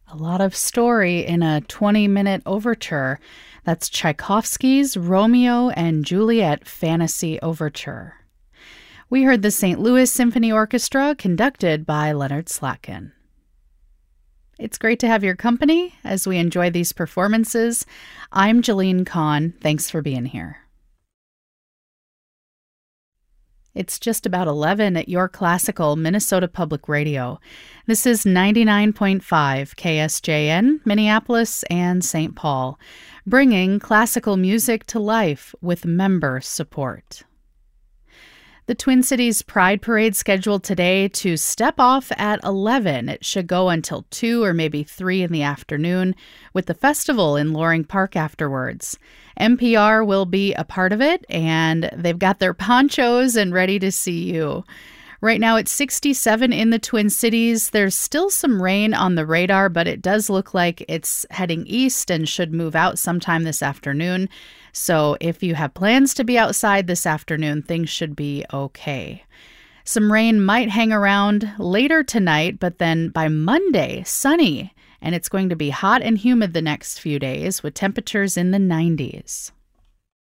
A lot of story in a 20-minute overture. That's Tchaikovsky's Romeo and Juliet Fantasy Overture. We heard the St. Louis Symphony Orchestra conducted by Leonard Slatkin. It's great to have your company as we enjoy these performances. I'm Jeline Kahn. Thanks for being here. It's just about 11 at your classical Minnesota Public Radio. This is 99.5 KSJN, Minneapolis and St. Paul, bringing classical music to life with member support. The Twin Cities Pride Parade scheduled today to step off at 11. It should go until 2 or maybe 3 in the afternoon, with the festival in Loring Park afterwards. NPR will be a part of it, and they've got their ponchos and ready to see you. Right now it's 67 in the Twin Cities. There's still some rain on the radar, but it does look like it's heading east and should move out sometime this afternoon. So if you have plans to be outside this afternoon, things should be okay. Some rain might hang around later tonight, but then by Monday, sunny. And it's going to be hot and humid the next few days with temperatures in the 90s.